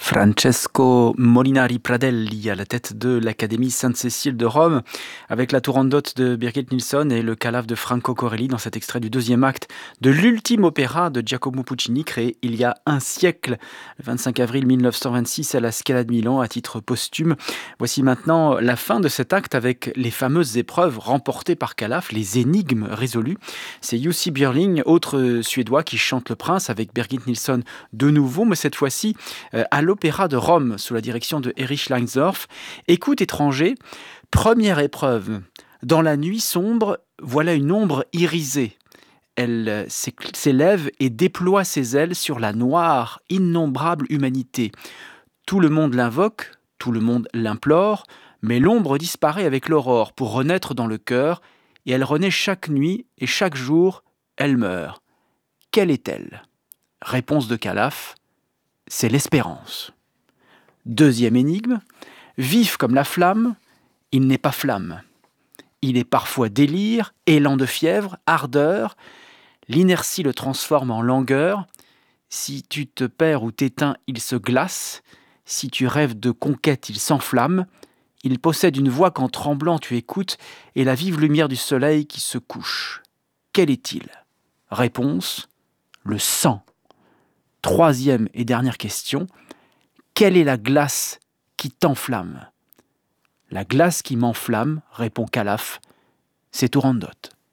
Francesco Molinari Pradelli à la tête de l'Académie Sainte-Cécile de Rome, avec la Turandot de Birgit Nilsson et le Calaf de Franco Corelli dans cet extrait du deuxième acte de l'ultime opéra de Giacomo Puccini, créé il y a un siècle, le 25 avril 1926 à la Scala de Milan à titre posthume. Voici maintenant la fin de cet acte avec les fameuses épreuves remportées par Calaf, les énigmes résolues. C'est Jussi Björling, autre Suédois, qui chante le prince avec Birgit Nilsson de nouveau, mais cette fois-ci à l'Opéra de Rome, sous la direction de Erich Leinsdorf. Écoute étranger, première épreuve. Dans la nuit sombre, voilà une ombre irisée. Elle s'élève et déploie ses ailes sur la noire, innombrable humanité. Tout le monde l'invoque, tout le monde l'implore, mais l'ombre disparaît avec l'aurore pour renaître dans le cœur, et elle renaît chaque nuit, et chaque jour, elle meurt. Quelle est-elle ? Réponse de Calaf. C'est l'espérance. Deuxième énigme, vif comme la flamme, il n'est pas flamme. Il est parfois délire, élan de fièvre, ardeur. L'inertie le transforme en langueur. Si tu te perds ou t'éteins, il se glace. Si tu rêves de conquête, il s'enflamme. Il possède une voix qu'en tremblant tu écoutes et la vive lumière du soleil qui se couche. Quel est-il ? Réponse, le sang. Troisième et dernière question, quelle est la glace qui t'enflamme ? La glace qui m'enflamme, répond Calaf, c'est Turandot.